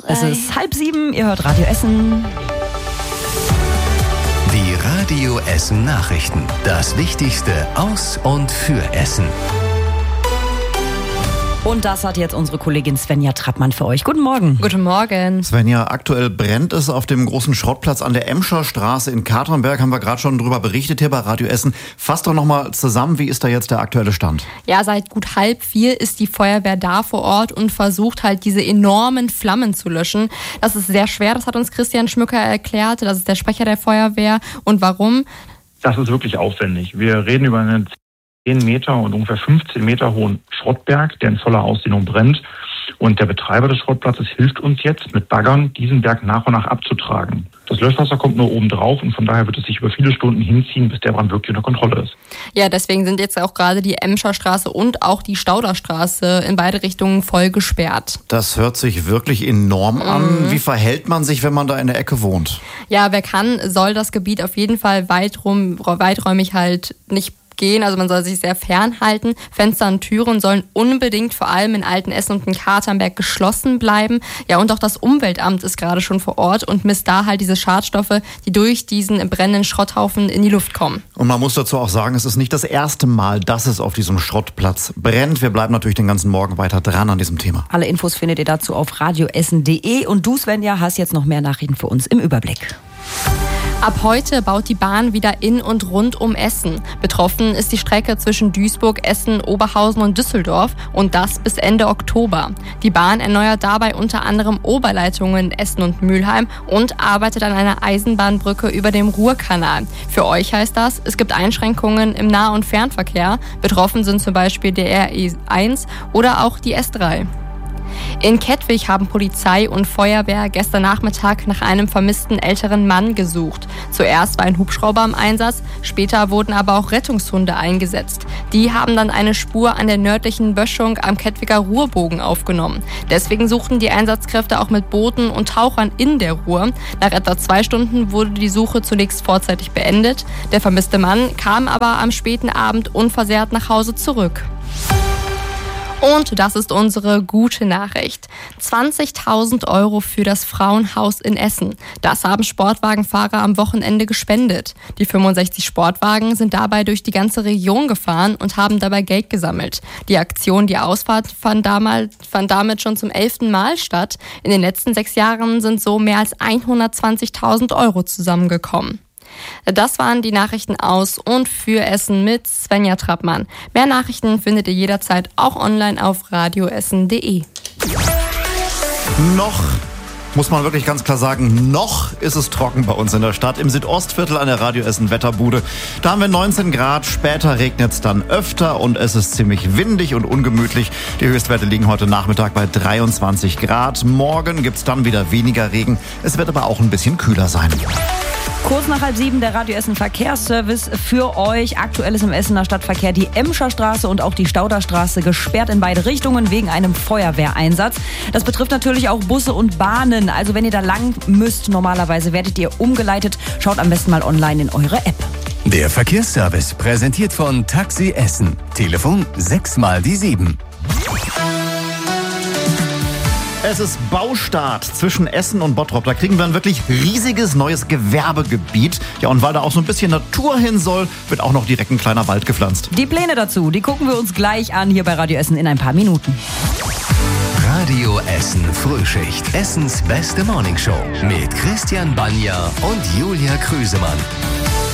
Es ist 6:30, ihr hört Radio Essen. Die Radio Essen Nachrichten. Das Wichtigste aus und für Essen. Und das hat jetzt unsere Kollegin Svenja Trappmann für euch. Guten Morgen. Guten Morgen. Svenja, aktuell brennt es auf dem großen Schrottplatz an der Emscher Straße in Katernberg. Haben wir gerade schon drüber berichtet hier bei Radio Essen. Fass doch nochmal zusammen, wie ist da jetzt der aktuelle Stand? Ja, seit gut 3:30 ist die Feuerwehr da vor Ort und versucht halt diese enormen Flammen zu löschen. Das ist sehr schwer, das hat uns Christian Schmücker erklärt. Das ist der Sprecher der Feuerwehr. Und warum? Das ist wirklich aufwendig. Wir reden über einen 10 Meter und ungefähr 15 Meter hohen Schrottberg, der in voller Ausdehnung brennt. Und der Betreiber des Schrottplatzes hilft uns jetzt mit Baggern, diesen Berg nach und nach abzutragen. Das Löschwasser kommt nur oben drauf und von daher wird es sich über viele Stunden hinziehen, bis der Brand wirklich unter Kontrolle ist. Ja, deswegen sind jetzt auch gerade die Emscher Straße und auch die Stauderstraße in beide Richtungen voll gesperrt. Das hört sich wirklich enorm an. Wie verhält man sich, wenn man da in der Ecke wohnt? Ja, wer kann, soll das Gebiet auf jeden Fall weiträumig halt nicht gehen, also man soll sich sehr fernhalten. Fenster und Türen sollen unbedingt vor allem in Altenessen und in Katernberg geschlossen bleiben. Ja, und auch das Umweltamt ist gerade schon vor Ort und misst da halt diese Schadstoffe, die durch diesen brennenden Schrotthaufen in die Luft kommen. Und man muss dazu auch sagen, es ist nicht das erste Mal, dass es auf diesem Schrottplatz brennt. Wir bleiben natürlich den ganzen Morgen weiter dran an diesem Thema. Alle Infos findet ihr dazu auf radioessen.de. Und du, Svenja, hast jetzt noch mehr Nachrichten für uns im Überblick. Ab heute baut die Bahn wieder in und rund um Essen. Betroffen ist die Strecke zwischen Duisburg, Essen, Oberhausen und Düsseldorf und das bis Ende Oktober. Die Bahn erneuert dabei unter anderem Oberleitungen in Essen und Mülheim und arbeitet an einer Eisenbahnbrücke über dem Ruhrkanal. Für euch heißt das, es gibt Einschränkungen im Nah- und Fernverkehr. Betroffen sind zum Beispiel der RE1 oder auch die S3. In Kettwig haben Polizei und Feuerwehr gestern Nachmittag nach einem vermissten älteren Mann gesucht. Zuerst war ein Hubschrauber im Einsatz, später wurden aber auch Rettungshunde eingesetzt. Die haben dann eine Spur an der nördlichen Böschung am Kettwiger Ruhrbogen aufgenommen. Deswegen suchten die Einsatzkräfte auch mit Booten und Tauchern in der Ruhr. Nach etwa 2 Stunden wurde die Suche zunächst vorzeitig beendet. Der vermisste Mann kam aber am späten Abend unversehrt nach Hause zurück. Und das ist unsere gute Nachricht. 20.000 Euro für das Frauenhaus in Essen. Das haben Sportwagenfahrer am Wochenende gespendet. Die 65 Sportwagen sind dabei durch die ganze Region gefahren und haben dabei Geld gesammelt. Die Aktion, die Ausfahrt, fand damit schon zum 11. Mal statt. In den letzten 6 Jahren sind so mehr als 120.000 Euro zusammengekommen. Das waren die Nachrichten aus und für Essen mit Svenja Trappmann. Mehr Nachrichten findet ihr jederzeit auch online auf radioessen.de. Noch, muss man wirklich ganz klar sagen, noch ist es trocken bei uns in der Stadt. Im Südostviertel an der Radio Essen Wetterbude. Da haben wir 19 Grad, später regnet es dann öfter und es ist ziemlich windig und ungemütlich. Die Höchstwerte liegen heute Nachmittag bei 23 Grad. Morgen gibt es dann wieder weniger Regen. Es wird aber auch ein bisschen kühler sein. Kurz nach 6:30 der Radio Essen Verkehrsservice für euch. Aktuell ist im Essener Stadtverkehr die Emscher Straße und auch die Stauderstraße gesperrt in beide Richtungen wegen einem Feuerwehreinsatz. Das betrifft natürlich auch Busse und Bahnen. Also wenn ihr da lang müsst, normalerweise werdet ihr umgeleitet. Schaut am besten mal online in eure App. Der Verkehrsservice präsentiert von Taxi Essen. Telefon 6x7. Es ist Baustart zwischen Essen und Bottrop. Da kriegen wir ein wirklich riesiges neues Gewerbegebiet. Ja, und weil da auch so ein bisschen Natur hin soll, wird auch noch direkt ein kleiner Wald gepflanzt. Die Pläne dazu, die gucken wir uns gleich an hier bei Radio Essen in ein paar Minuten. Radio Essen Frühschicht. Essens beste Morningshow mit Christian Banja und Julia Krüsemann.